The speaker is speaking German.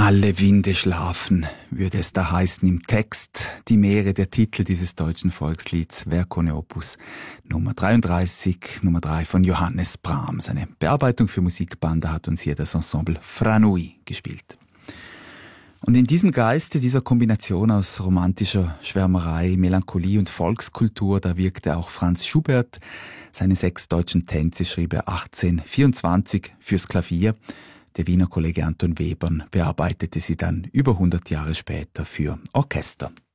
Alle Winde schlafen, würde es da heißen im Text. Die Meere, der Titel dieses deutschen Volkslieds, Verkone Opus Nummer 33, Nummer 3 von Johannes Brahms. Eine Bearbeitung für Musikbande hat uns hier das Ensemble Franui gespielt. Und in diesem Geiste, dieser Kombination aus romantischer Schwärmerei, Melancholie und Volkskultur, da wirkte auch Franz Schubert. Seine 6 deutschen Tänze schrieb er 1824 fürs Klavier. Der Wiener Kollege Anton Webern bearbeitete sie dann über 100 Jahre später für Orchester.